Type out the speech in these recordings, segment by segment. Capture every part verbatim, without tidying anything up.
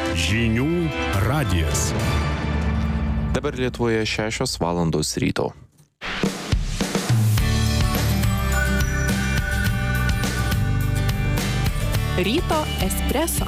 Žinių radijas. Dabar Lietuvoje šešios valandos ryto. Ryto espreso.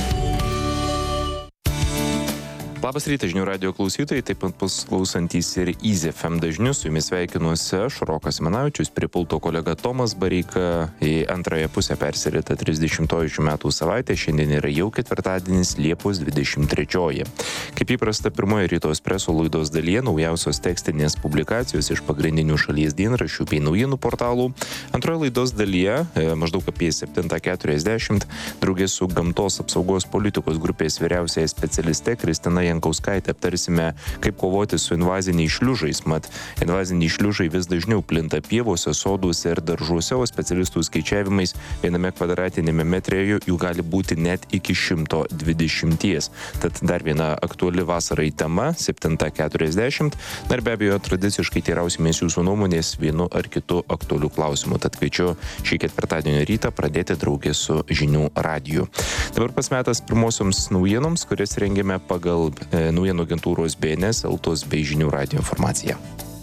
Labas rytas, Žinių radijo klausytojai, taip pat bus klausantys ir Easy F M dažniu. Su jumis sveikinuosi aš, Rokas Simanavičius, prie pulto kolega Tomas Bareika. Į antrąją pusę persirita trisdešimtoji šių metų savaitė, šiandien yra jau ketvirtadienis, Liepos dvidešimt trečioji. Kaip įprasta, pirmoje Ryto espreso laidos dalyje naujausios tekstinės publikacijos iš pagrindinių šalies dienraščių bei naujienų portalų. Antroje laidos dalyje, maždaug apie septintą keturiasdešimt, draugės su gamtos apsaugos politikos grupės vyriausiaja specialiste Kristina Jankauskaitė aptarsime, kaip kovoti su invaziniais šliužais. Mat, invaziniai šliužai vis dažniau plinta pievose, soduose ir daržuose, o specialistų skaičiavimais viename kvadratinėme metre jų gali būti net iki šimto dvidešimties. Tad dar viena aktuali vasarai tema, septintą keturiasdešimt. Ir be abejo, tradiciškai teirausimės jūsų nuomonės vienu ar kitu aktualiu klausimu. Tad kviečiu šį ketvirtadienio rytą pradėti draugę su Žinių radiju. Dabar pats metas pirmosioms naujienoms, kurias rengėme pagal naujienų agentūros B N S, Eltos bei Žinių radijo informaciją.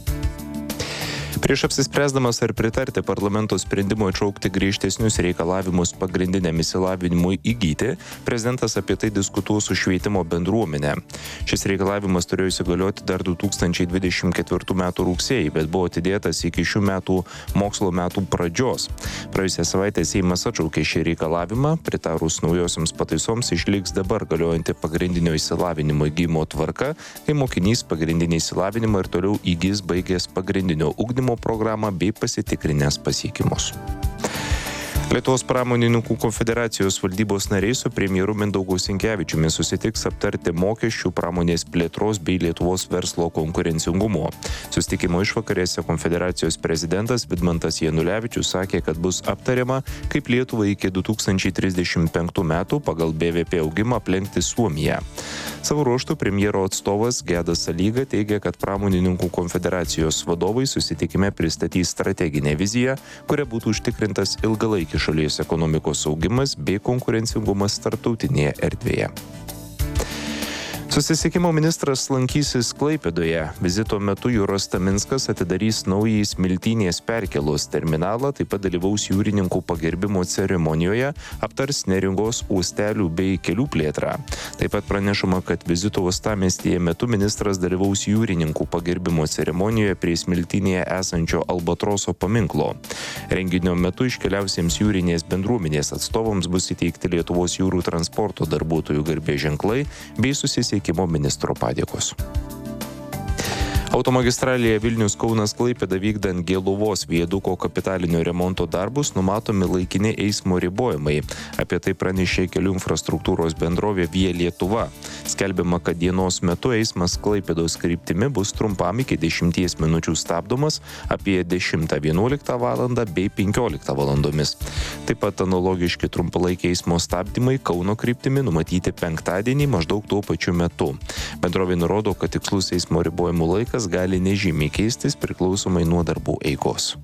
Prieš apsispręsdamas ar pritarti parlamento sprendimo atšaukti griežtesnius reikalavimus pagrindiniam išsilavinimui įgyti, prezidentas apie tai diskutuos su švietimo bendruomenė. Šis reikalavimas turėjo įsigalioti dar du tūkstančiai dvidešimt ketvirtų metų rugsėjį, bet buvo atidėtas iki šių metų mokslo metų pradžios. Praėjusią savaitę Seimas atšaukė šį reikalavimą, pritarus naujosioms pataisoms išliks dabar galiojanti pagrindinio išsilavinimo įgymo tvarka, kai mokinys pagrindinį išsilavinimą ir toliau įgys baigęs pagrindinio ugdymo programą bei pasitikrinęs pasiekimus. Lietuvos pramonininkų konfederacijos valdybos nariai su premjeru Mindaugu Sinkevičiumi susitiks aptarti mokesčių, pramonės plėtros bei Lietuvos verslo konkurencingumo. Susitikimo išvakarėse konfederacijos prezidentas Vidmantas Janulevičius sakė, kad bus aptariama, kaip Lietuvai iki du tūkstančiai trisdešimt penktų metų pagal B V P augimą aplenkti Suomiją. Savo ruožtu premjero atstovas Gedas Salyga teigia, kad pramonininkų konfederacijos vadovai susitikime pristatys strateginę viziją, kuria būtų užtikrintas ilgalaikis šalies ekonomikos augimas bei konkurencingumas tarptautinėje erdvėje. Susisiekimo ministras lankysis Klaipėdoje. Vizito metu Juras Taminskas atidarys naująjį Smiltynės perkėlos terminalą, taip pat dalyvaus jūrininkų pagerbimo ceremonijoje, aptars Neringos uostelių bei kelių plėtrą. Taip pat pranešama, kad vizito uostamiestyje metu ministras dalyvaus jūrininkų pagerbimo ceremonijoje prie Smiltynėje esančio Albatroso paminklo. Renginio metu iškeliausiems jūrinės bendruomenės atstovams bus įteikti Lietuvos jūrų transporto darbuotojų garbės ženklai bei susisiekimo ministro padėkos. Automagistralėje Vilnius-Kaunas-Klaipėda vykdant Gėluvos viaduko kapitalinio remonto darbus numatomi laikini eismo ribojimai. Apie tai pranešė kelių infrastruktūros bendrovė Via Lietuva. Skelbiama, kad dienos metu eismas Klaipėdos kryptimi bus trumpam iki dešimties minučių stabdomas apie dešimtą vienuoliktą valandą bei penkioliktą valandomis. Taip pat analogiški trumpalaikiai eismo stabdymai Kauno kryptimi numatyti penktadienį maždaug tuo pačiu metu. Bendrovė nurodo, kad tikslus eismo ribojimų laikas gali nežymiai keistis priklausomai nuo darbų eigos.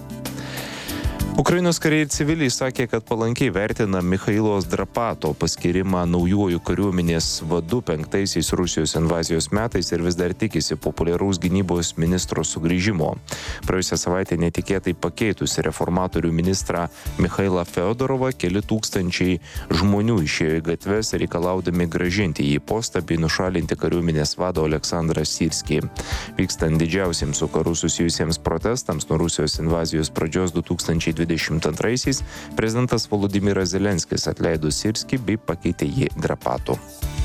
Ukrainos kariai ir civiliai sakė, kad palankiai vertina Michailo Zdrapato paskyrimą naujuoju kariuomenės vadu penktaisiais Rusijos invazijos metais ir vis dar tikisi populiaraus gynybos ministro sugrįžimo. Praėjusią savaitę netikėtai pakeitus reformatorių ministrą Michailą Feodorovą, keli tūkstančiai žmonių išėjo į gatves reikalaudami grąžinti į postą bei nušalinti kariuomenės vadą Aleksandrą Sirskį. Vykstant didžiausiems su karu susijusiems protestams nuo Rusijos invazijos pradžios du tūkstančiai dvidešimt antraisiais prezidentas Volodymyras Zelenskis atleido Sirskį bei pakeitė jį Drapatu.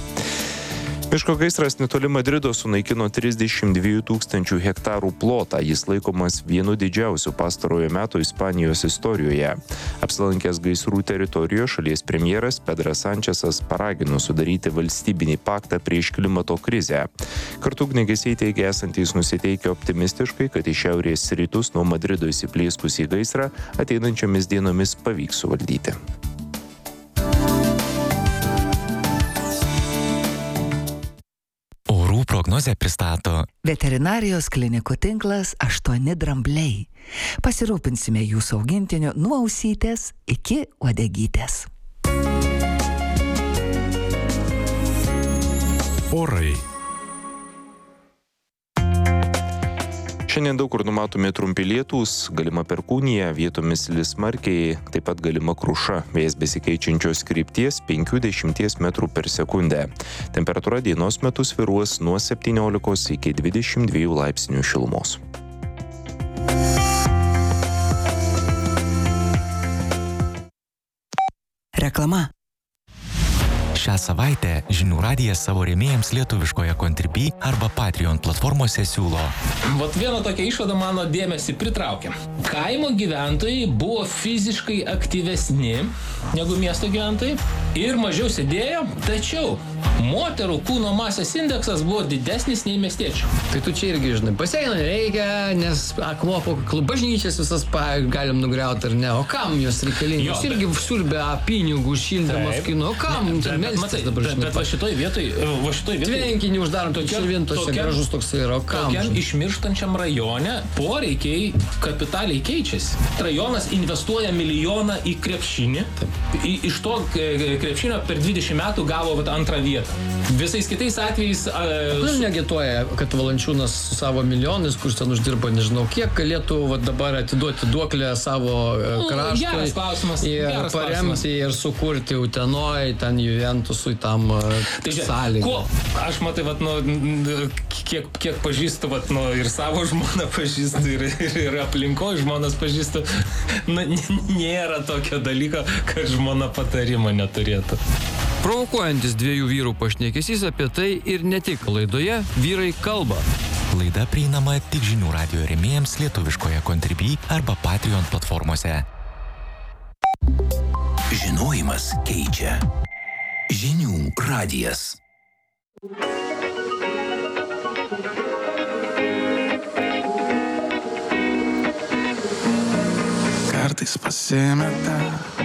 Miško gaisras netoli Madrido sunaikino trisdešimt dviejų tūkstančių hektarų plotą. Jis laikomas vienu didžiausių pastarojo meto Ispanijos istorijoje. Apsilankęs gaisrų teritorijoje šalies premjeras Pedras Sančesas paragino sudaryti valstybinį paktą prieš klimato krizę. Kartu ugniagesiai teigia esantys nusiteikę optimistiškai, kad į šiaurės rytus nuo Madrido įsiplieskusį gaisrą ateinančiomis dienomis pavyks suvaldyti. Prognozę pristato Veterinarijos klinikų tinklas aštuoni drambliai. Pasirūpinsime jūsų augintiniu nuo ausytės iki uodegytės. Orai. Šiandien daug kur numatomi trumpi lietūs, galima perkūnija, vietomis lis smarkiai, taip pat galima kruša, vėjas besikeičiančios krypties penki dešimties metrų per sekundę. Temperatūra dienos metu svyruos nuo septyniolikos iki dvidešimt dviejų laipsnių šilumos. Reklama. Šią savaitę Žinių radijas savo rėmėjams lietuviškoje Contribui arba Patreon platformose siūlo. Vat viena tokia išvada mano dėmesį pritraukė. Kaimo gyventojai buvo fiziškai aktyvesni negu miesto gyventojai ir mažiau sėdėjo, tačiau moterų kūno masės indeksas buvo didesnis nei miestiečių. Tai tu čia irgi, žinai, baseino reikia, nes akmuo po bažnyčias visas pa, galim nugriauti ar ne. O kam jos reikalingos? Irgi siurbia pinigų, šildamas kino. O kam? Ne, bet, matai, dabar, bet, bet va šitoj vietoj, va šitoj vietoj... Tvenkinį uždarant, to šilvintose gražus toks yra. O kam? Tokiam išmirštančiam rajone poreikiai kapitaliai keičiasi. Rajonas investuoja milijoną į krepšinį. Į, iš to krepšinio per dvidešimt metų gavo vat, antrą vietą. Visais kitais atvejais... Uh, su... Negituoja, kad Valančiūnas su savo milijonais, kur ten uždirba, nežinau, kiek galėtų vat, dabar atiduoti duoklę savo kraštui. Geras klausimas. Ir geras paremti klausimas. Ir sukurti Utenoj, ten Juventusui tam tai sąlygą. Ko? Aš matai, vat, nu, kiek, kiek pažįstu, vat, nu, ir savo žmoną pažįstu, ir, ir, ir aplinko žmonas pažįstu. Na, nėra tokio dalyko, kad žmona patarimo neturėtų. Provokuojantis dviejų vyrų pašnekesys apie tai ir ne tik laidoje Vyrai kalba. Laida prieinama tik Žinių radijo rėmėjams lietuviškoje Contribui arba Patreon platformose. Žinojimas keičia. Žinių radijas. Kartais pasimeta